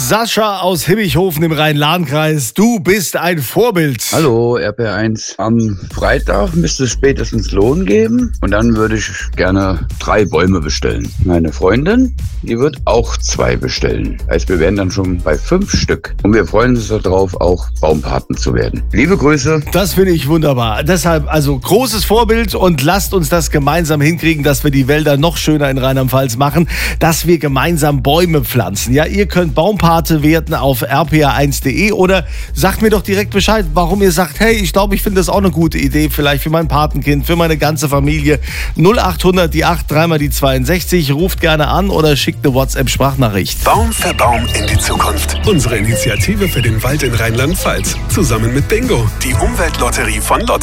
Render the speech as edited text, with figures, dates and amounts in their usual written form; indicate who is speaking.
Speaker 1: Sascha aus Himmichhofen im Rhein-Lahn-Kreis. Du bist ein Vorbild.
Speaker 2: Hallo, RP1. Am Freitag müsste es spätestens Lohn geben und dann würde ich gerne 3 Bäume bestellen. Meine Freundin, die wird auch 2 bestellen. Also wir wären dann schon bei 5 Stück. Und wir freuen uns darauf, auch Baumpaten zu werden. Liebe Grüße.
Speaker 1: Das finde ich wunderbar. Deshalb also großes Vorbild und lasst uns das gemeinsam hinkriegen, dass wir die Wälder noch schöner in Rheinland-Pfalz machen, dass wir gemeinsam Bäume pflanzen. Ja, ihr könnt Baumpate werden auf rpa1.de oder sagt mir doch direkt Bescheid, warum ihr sagt, hey, ich glaube, ich finde das auch eine gute Idee, vielleicht für mein Patenkind, für meine ganze Familie. 0800 die 8, 3 mal die 62. Ruft gerne an oder schickt eine WhatsApp-Sprachnachricht.
Speaker 3: Baum für Baum in die Zukunft. Unsere Initiative für den Wald in Rheinland-Pfalz. Zusammen mit Bingo, die Umweltlotterie von Lotto.